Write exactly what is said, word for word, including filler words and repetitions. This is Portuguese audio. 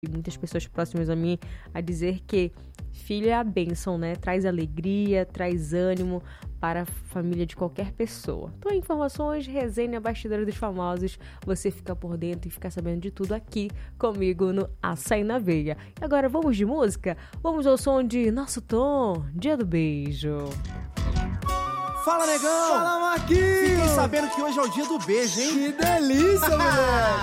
muitas pessoas próximas a mim a dizer que filho é a bênção, né? Traz alegria, traz ânimo para a família de qualquer pessoa. Então, informações, resenha, bastidores dos famosos, você fica por dentro e fica sabendo de tudo aqui comigo no Açaí na Veia. E agora vamos de música? Vamos ao som de Nosso Tom, Dia do Beijo. Fala, negão! Fala, Marquinhos! Fiquei sabendo que hoje é o dia do beijo, hein? Que delícia, mulher!